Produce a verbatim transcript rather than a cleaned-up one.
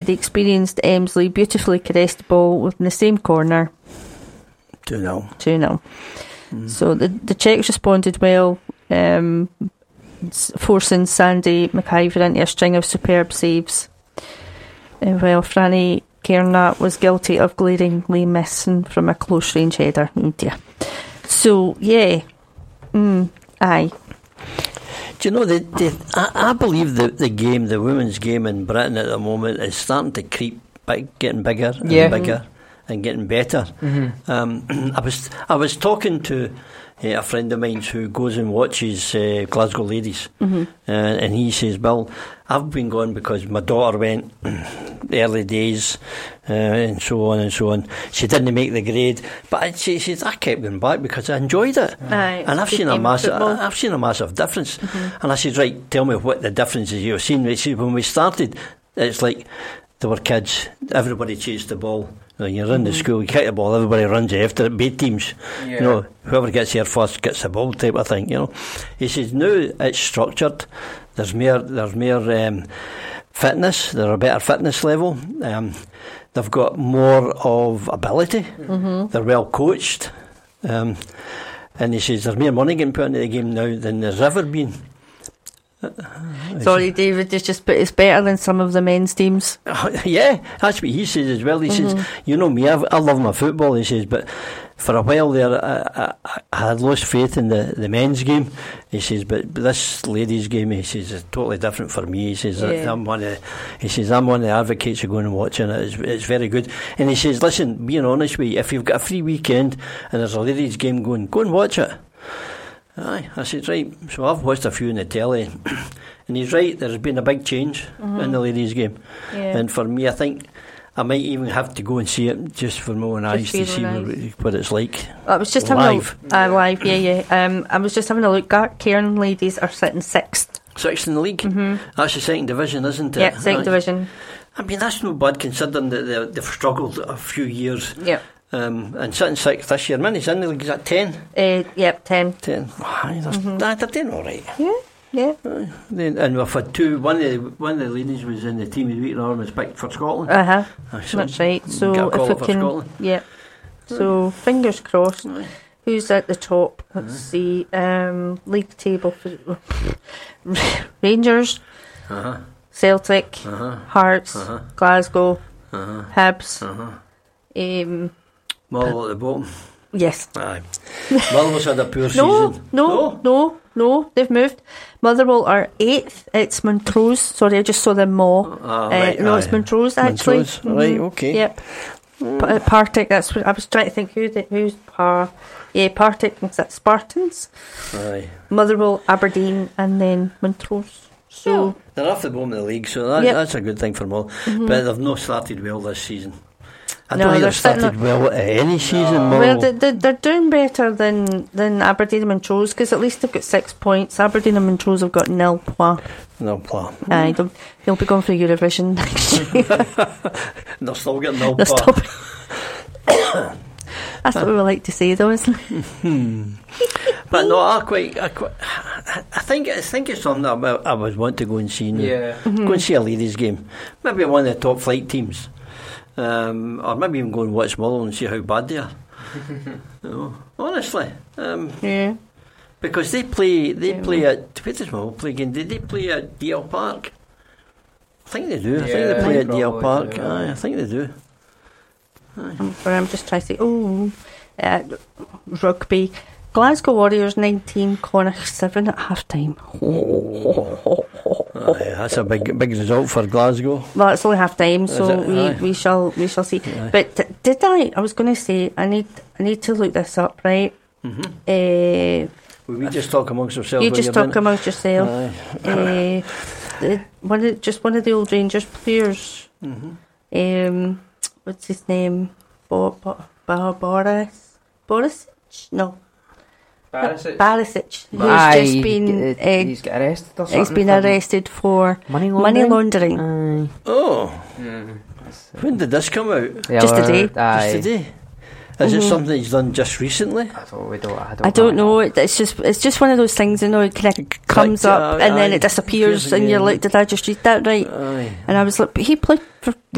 the experienced Emsley beautifully caressed the ball within the same corner. two nil. two nil. Mm. So the the Czechs responded well, um, forcing Sandy McIver into a string of superb saves. Uh, while Franny Kernat was guilty of glaringly missing from a close range header. Oh dear. So yeah, mm, aye. Do you know, the, the, I, I believe the, the game, the women's game in Britain at the moment is starting to creep, big, getting bigger and yeah. bigger mm-hmm. and getting better. Mm-hmm. Um, I was I was talking to uh, a friend of mine who goes and watches uh, Glasgow Ladies, mm-hmm. uh, and he says, "Bill, I've been going because my daughter went the early days, uh, and so on and so on. She didn't make the grade, but I, she says I kept going back because I enjoyed it, Aye, and I've seen a massive, football. I've seen a massive difference." Mm-hmm. And I said, "Right, tell me what the difference is you've seen." He said, "When we started, it's like there were kids, everybody chased the ball. You know, you're in the school, you kick the ball, everybody runs after it, B teams, yeah. you know, whoever gets here first gets the ball type of thing, you know." He says, "Now it's structured, there's more, there's more um, fitness, there's a better fitness level, um, they've got more of ability, mm-hmm. they're well coached, um, and he says there's more money getting put into the game now than there's ever been." Sorry, David, it's just, but it's better than some of the men's teams. Yeah, that's what he says as well. He mm-hmm. says, "You know me, I've, I love my football," he says, "but for a while there I, I, I had lost faith in the, the men's game." He says, but, but this ladies' game, he says, is totally different for me. He says, yeah. I'm one of, he says, I'm one of the advocates of going and watching it. It's, it's very good. And he says, listen, being honest with you, if you've got a free weekend and there's a ladies' game going, go and watch it. Aye, I said, right. So I've watched a few in the telly, and he's right, there's been a big change mm-hmm. in the ladies' game. Yeah. And for me, I think I might even have to go and see it just for my own eyes to see what, what it's like. I was just live. having a uh, live, yeah, yeah. Um, I was just having a look. Cairn ladies are sitting sixth. Sixth in the league? Mm-hmm. That's the second division, isn't it? Yeah, second Aye. division. I mean, that's no bad considering that they, they've struggled a few years. Yeah. Um, and sitting sixth this year. Many's in the league, is that ten? Uh, yep, ten. Ten. Oh, that's, mm-hmm. nah, they're doing alright. Yeah, yeah. Uh, then, and we've had two, one of, the, one of the ladies was in the team of the week and was picked for Scotland. Uh-huh, uh, so that's right. So if we can, Scotland. Yeah. So right. fingers crossed. Right. Who's at the top? Let's uh-huh. see. Um, league table for Rangers, uh-huh. Celtic, uh-huh. Hearts, uh-huh. Glasgow, uh-huh. Hibs. Uh-huh. Um, Motherwell at the bottom. Yes. Aye. Motherwell's had a poor no, season. No, no, no, no. They've moved. Motherwell are eighth. It's Montrose. Sorry, I just saw them more. Oh, right, uh, no, aye. it's Montrose actually. Montrose. Mm-hmm. Right. Okay. Yep. Mm. P- Partick. That's what I was trying to think. Who? The, who's Par? Yeah, Partick. Is that Spartans? Aye. Motherwell, Aberdeen, and then Montrose. So yeah. They're off the bottom of the league, so that, yep. that's a good thing for them all. Mm-hmm. But they've not started well this season. I no, don't think they're they've started up, well at any season. No. Well, they, they, they're doing better than, than Aberdeen and Montrose because at least they've got six points. Aberdeen and Montrose have got nil points. Nil points. Aye, they'll, they'll be going for Eurovision next year. They're still getting nil points. That's what we would like to say, though, isn't it? Hmm. But no, I quite, I quite, I think, I think it's something that I, I would want to go and see now. Yeah. Mm-hmm. Go and see a ladies' game. Maybe one of the top flight teams. Um, or maybe even go and watch Motherwell and see how bad they are. You know, honestly, um, yeah, because they play, they yeah. play at. Where does Motherwell play again? Did they play at D L Park? I think they do. Yeah, I think they play they at D L Park. Do, Aye, I think they do. Aye. I'm, I'm just trying to say. Oh, uh, rugby. Glasgow Warriors nineteen, Connacht seven at half time. Aye, that's a big big result for Glasgow. Well, it's only half time, so we, we shall we shall see. Aye. But d- did I? I was going to say I need I need to look this up, right? Mm-hmm. Uh, Will we just talk amongst ourselves? You just talk amongst yourself. Uh, the, one of, just one of the old Rangers players. Mm-hmm. Um, what's his name? Bo- Bo- Bo- Boris Borisic? No. Barisic. Barisic, who's Aye, just been uh, he's got arrested or something. He's been arrested for money laundering. Money laundering. Aye. Oh, mm. When did this come out? Yeah, just today. Aye. Just today. Is mm-hmm. it something he's done just recently? I don't, we don't, I don't, I don't know. It, it's just it's just one of those things, you know. It kind of comes up uh, and aye, then it disappears, and you're like, did I just read that right? Aye. And I was like, but he played for